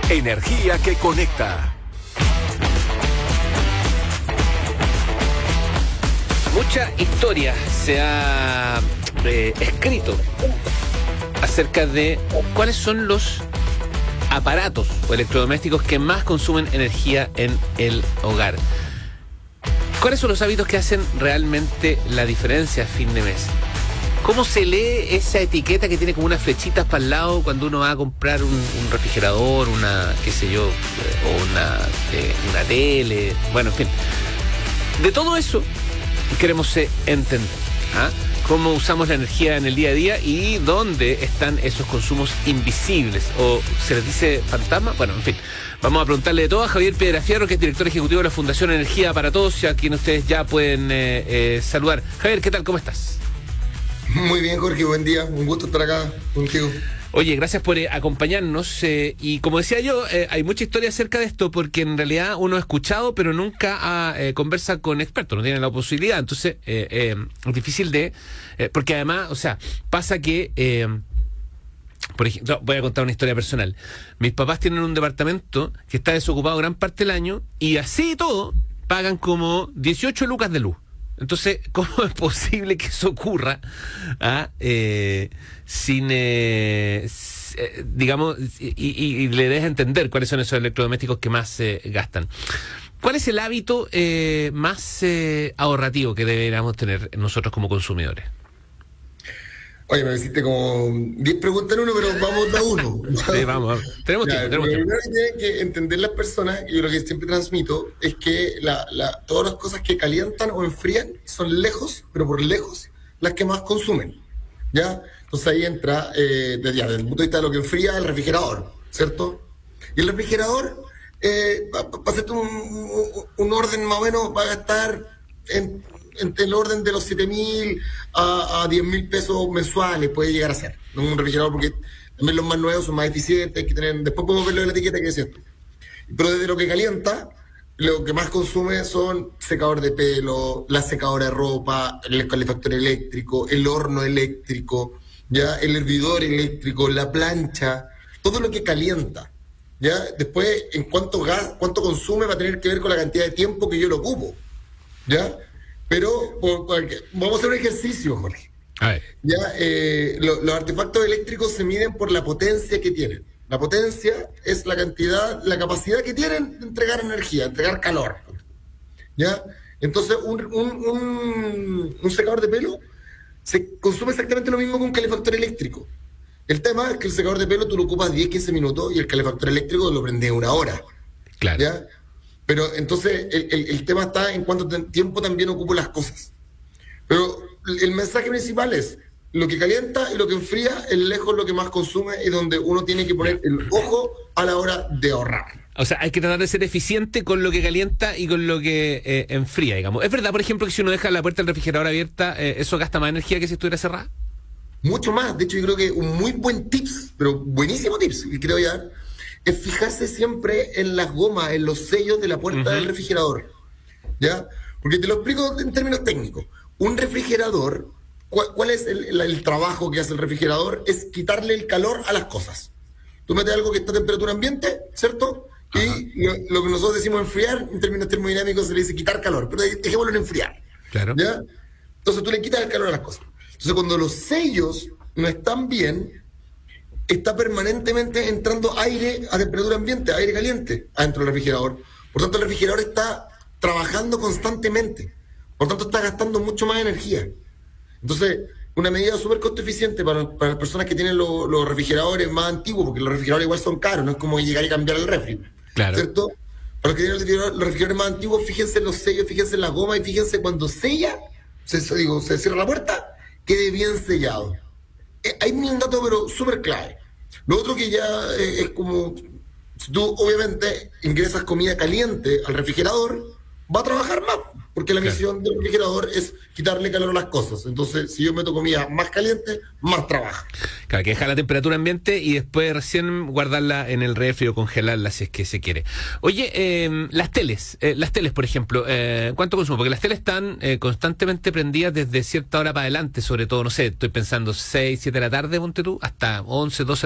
Energía que conecta. Mucha historia se ha escrito acerca de cuáles son los aparatos o electrodomésticos que más consumen energía en el hogar. ¿Cuáles son los hábitos que hacen realmente la diferencia a fin de mes? ¿Cómo se lee esa etiqueta que tiene como unas flechitas para el lado cuando uno va a comprar un refrigerador, una, qué sé yo, o una tele? Bueno, en fin. De todo eso queremos entender, cómo usamos la energía en el día a día y dónde están esos consumos invisibles, o se les dice fantasma. Bueno, en fin, vamos a preguntarle de todo a Javier Piedrafierro, que es director ejecutivo de la Fundación Energía para Todos, y a quien ustedes ya pueden saludar. Javier, ¿qué tal? ¿Cómo estás? Muy bien, Jorge, buen día, un gusto estar acá contigo. Oye, gracias por acompañarnos, y como decía yo, hay mucha historia acerca de esto, porque en realidad uno ha escuchado pero nunca conversa con expertos, no tiene la posibilidad. Entonces es difícil porque además, o sea, pasa que por ejemplo, voy a contar una historia personal. Mis papás tienen un departamento que está desocupado gran parte del año, y así y todo pagan como 18 lucas de luz. Entonces, ¿cómo es posible que eso ocurra sin, digamos, y le dejes entender cuáles son esos electrodomésticos que más gastan? ¿Cuál es el hábito más ahorrativo que deberíamos tener nosotros como consumidores? Oye, me hiciste como 10 preguntas en uno, pero vamos a uno. Sí, vamos. Tenemos tiempo. Lo primero que tienen que entender las personas, y lo que siempre transmito, es que todas las cosas que calientan o enfrían son lejos, pero por lejos, las que más consumen. ¿Ya? Entonces ahí entra, desde el punto de vista de lo que enfría, el refrigerador, ¿cierto? Y el refrigerador, para hacerte un orden más o menos, va a gastar entre el orden de los 7.000 a 10.000 pesos mensuales, puede llegar a ser, ¿no? Un refrigerador, porque también los más nuevos son más eficientes, hay que tener, después podemos verlo en la etiqueta que decías tú. Pero desde lo que calienta, lo que más consume son secador de pelo, la secadora de ropa, el calefactor eléctrico, el horno eléctrico, ya, el hervidor eléctrico, la plancha, todo lo que calienta. Ya, después, en cuánto consume, va a tener que ver con la cantidad de tiempo que yo lo ocupo. ¿Ya? Pero vamos a hacer un ejercicio, Jorge. A ver. Ya, los artefactos eléctricos se miden por la potencia que tienen. La potencia es la capacidad que tienen de entregar energía, entregar calor. ¿Ya? Entonces, un secador de pelo se consume exactamente lo mismo que un calefactor eléctrico. El tema es que el secador de pelo tú lo ocupas 10-15 minutos y el calefactor eléctrico lo prendes 1 hora. Claro. ¿Ya? Pero entonces el tema está en cuánto tiempo también ocupo las cosas. Pero el mensaje principal es: lo que calienta y lo que enfría es lejos lo que más consume, y donde uno tiene que poner el ojo a la hora de ahorrar. O sea, hay que tratar de ser eficiente con lo que calienta y con lo que enfría, digamos. ¿Es verdad, por ejemplo, que si uno deja la puerta del refrigerador abierta, eso gasta más energía que si estuviera cerrada? Mucho más. De hecho, yo creo que un muy buen tips, pero buenísimo tips, que creo ya, es fijarse siempre en las gomas, en los sellos de la puerta del refrigerador. ¿Ya? Porque te lo explico en términos técnicos. Un refrigerador, ¿cuál es el trabajo que hace el refrigerador? Es quitarle el calor a las cosas. Tú metes algo que está a temperatura ambiente, ¿cierto? Y lo que nosotros decimos enfriar, en términos termodinámicos se le dice quitar calor, pero dejémoslo en enfriar. Claro. ¿Ya? Entonces tú le quitas el calor a las cosas. Entonces cuando los sellos no están bien, está permanentemente entrando aire a temperatura ambiente, aire caliente, adentro del refrigerador. Por tanto, el refrigerador está trabajando constantemente. Por tanto, está gastando mucho más energía. Entonces, una medida súper costo eficiente para las personas que tienen los refrigeradores más antiguos, porque los refrigeradores igual son caros, no es como llegar y cambiar el refri. Claro. ¿Cierto? Para los que tienen los refrigeradores más antiguos, fíjense en los sellos, fíjense en la goma, y fíjense cuando sella, se cierra la puerta, quede bien sellado. Hay un dato, pero súper clave. Lo otro que ya es como, si tú obviamente ingresas comida caliente al refrigerador, va a trabajar más, porque la misión del refrigerador es quitarle calor a las cosas. Entonces, si yo meto comida más caliente, más trabaja. Claro, que dejar la temperatura ambiente y después recién guardarla en el refri o congelarla si es que se quiere. Oye, las teles, por ejemplo, ¿cuánto consumo? Porque las teles están constantemente prendidas desde cierta hora para adelante, sobre todo, no sé, estoy pensando 6, 7 de la tarde, ponte tú, hasta 11, 12